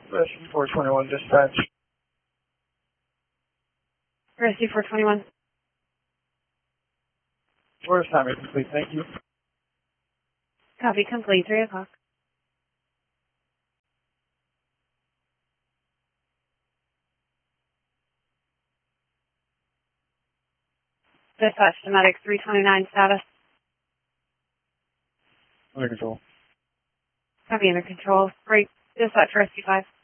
Rescue 421 dispatch. Rescue 421. Order time is complete, thank you. Copy complete, 3 o'clock. Dispatch to medic 329 status. Under control. Copy under control. Great. Dispatch Rescue 5.